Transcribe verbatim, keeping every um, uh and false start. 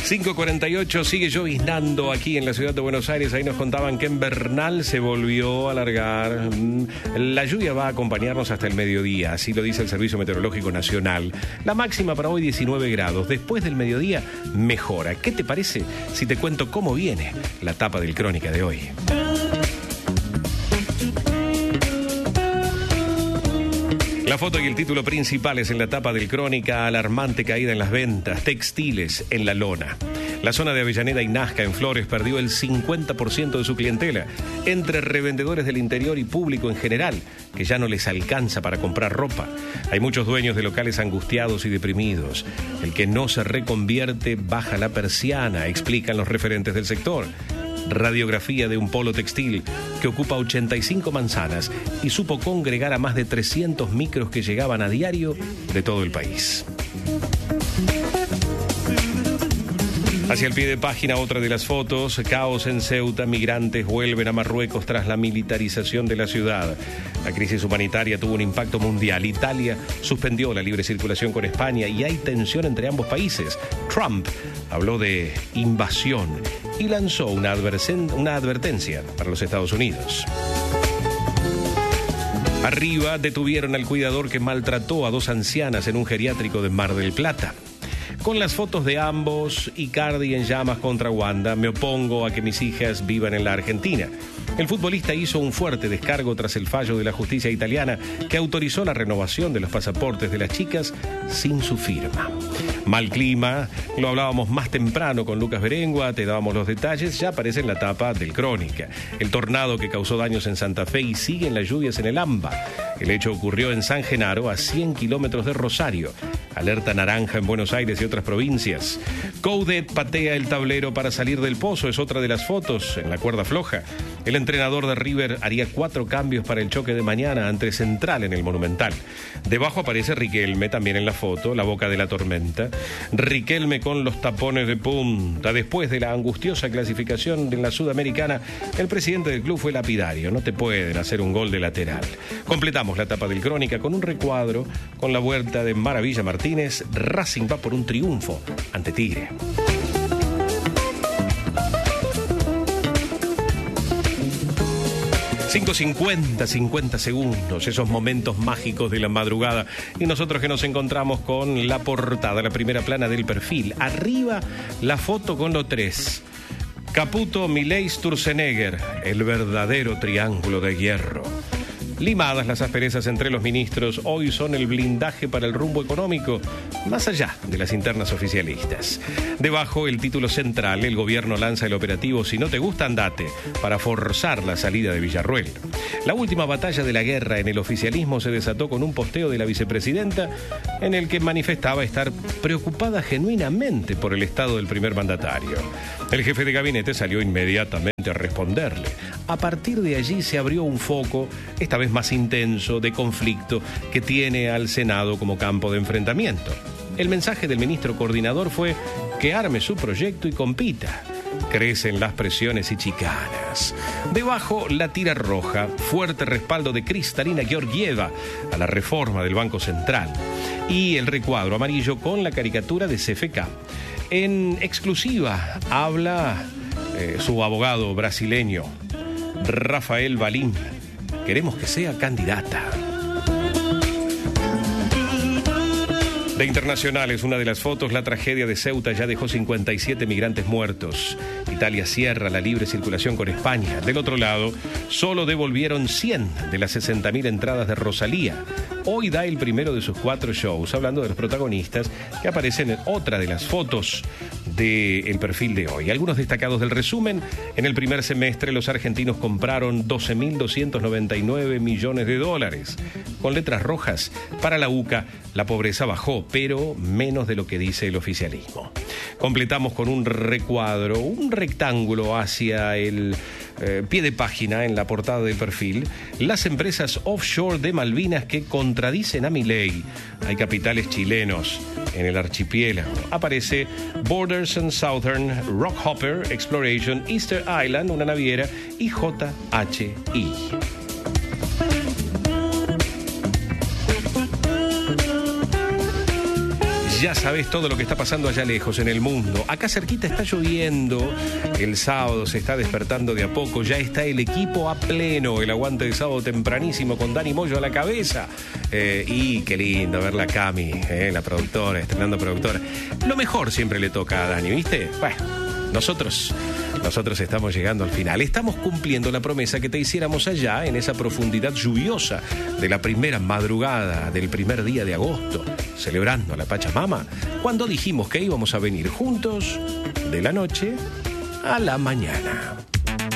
cinco cuarenta y ocho, sigue lloviznando aquí en la ciudad de Buenos Aires. Ahí nos contaban que en Bernal se volvió a alargar. La lluvia va a acompañarnos hasta el mediodía, así lo dice el Servicio Meteorológico Nacional. La máxima para hoy diecinueve grados. Después del mediodía mejora. ¿Qué te parece si te cuento cómo viene la tapa del Crónica de hoy? La foto y el título principales en la tapa del Crónica: alarmante caída en las ventas textiles en la lona. La zona de Avellaneda y Nazca en Flores perdió el cincuenta por ciento de su clientela, entre revendedores del interior y público en general, que ya no les alcanza para comprar ropa. Hay muchos dueños de locales angustiados y deprimidos. El que no se reconvierte baja la persiana, explican los referentes del sector. Radiografía de un polo textil que ocupa ochenta y cinco manzanas y supo congregar a más de trescientos micros que llegaban a diario de todo el país. Hacia el pie de página, otra de las fotos: caos en Ceuta, migrantes vuelven a Marruecos tras la militarización de la ciudad. La crisis humanitaria tuvo un impacto mundial. Italia suspendió la libre circulación con España y hay tensión entre ambos países. Trump habló de invasión y lanzó una, adversen- una advertencia para los Estados Unidos. Arriba detuvieron al cuidador que maltrató a dos ancianas en un geriátrico de Mar del Plata. Con las fotos de ambos, Icardi en llamas contra Wanda: me opongo a que mis hijas vivan en la Argentina. El futbolista hizo un fuerte descargo tras el fallo de la justicia italiana que autorizó la renovación de los pasaportes de las chicas sin su firma. Mal clima, lo hablábamos más temprano con Lucas Berengua, te dábamos los detalles, ya aparece en la tapa del Crónica. El tornado que causó daños en Santa Fe y siguen las lluvias en el AMBA. El hecho ocurrió en San Genaro, a cien kilómetros de Rosario. Alerta naranja en Buenos Aires y otras provincias. Coudet patea el tablero para salir del pozo, es otra de las fotos en la cuerda floja. El entrenador de River haría cuatro cambios para el choque de mañana ante Central en el Monumental. Debajo aparece Riquelme también en la foto, la boca de la tormenta. Riquelme con los tapones de punta. Después de la angustiosa clasificación en la Sudamericana, el presidente del club fue lapidario: no te pueden hacer un gol de lateral. Completamos la tapa del Crónica con un recuadro con la vuelta de Maravilla Martínez. Racing va por un triunfo ante Tigre. cinco cincuenta, cincuenta segundos, esos momentos mágicos de la madrugada. Y nosotros que nos encontramos con la portada, la primera plana del Perfil. Arriba, la foto con los tres: Caputo, Milei, Sturzenegger, el verdadero triángulo de hierro. Limadas las asperezas entre los ministros, hoy son el blindaje para el rumbo económico, más allá de las internas oficialistas. Debajo, el título central: el gobierno lanza el operativo Si no te gusta, andate, para forzar la salida de Villarruel. La última batalla de la guerra en el oficialismo se desató con un posteo de la vicepresidenta en el que manifestaba estar preocupada genuinamente por el estado del primer mandatario. El jefe de gabinete salió inmediatamente a responderle. A partir de allí se abrió un foco, esta vez más intenso, de conflicto que tiene al Senado como campo de enfrentamiento. El mensaje del ministro coordinador fue que arme su proyecto y compita. Crecen las presiones y chicanas. Debajo, la tira roja: fuerte respaldo de Kristalina Georgieva a la reforma del Banco Central. Y el recuadro amarillo con la caricatura de C F K. En exclusiva habla eh, su abogado brasileño, Rafael Valim. Queremos que sea candidata. De internacionales, una de las fotos: la tragedia de Ceuta ya dejó cincuenta y siete migrantes muertos. Italia cierra la libre circulación con España. Del otro lado, solo devolvieron cien de las sesenta mil entradas de Rosalía. Hoy da el primero de sus cuatro shows, hablando de los protagonistas que aparecen en otra de las fotos del Perfil de hoy. Algunos destacados del resumen: en el primer semestre los argentinos compraron doce mil doscientos noventa y nueve millones de dólares. Con letras rojas, para la U C A, la pobreza bajó, pero menos de lo que dice el oficialismo. Completamos con un recuadro, un rectángulo hacia el eh, pie de página en la portada del Perfil: las empresas offshore de Malvinas que contradicen a Milei. Hay capitales chilenos en el archipiélago. Aparece Borders and Southern, Rockhopper Exploration, Easter Island, una naviera, y J H I. Ya sabés todo lo que está pasando allá lejos en el mundo. Acá cerquita está lloviendo. El sábado se está despertando de a poco. Ya está el equipo a pleno. El aguante de sábado tempranísimo con Dani Moyo a la cabeza. Eh, y qué lindo ver la Cami, eh, la productora, estrenando productora. Lo mejor siempre le toca a Dani, ¿viste? Bueno, nosotros... Nosotros estamos llegando al final. Estamos cumpliendo la promesa que te hiciéramos allá, en esa profundidad lluviosa de la primera madrugada del primer día de agosto, celebrando a la Pachamama, cuando dijimos que íbamos a venir juntos de la noche a la mañana.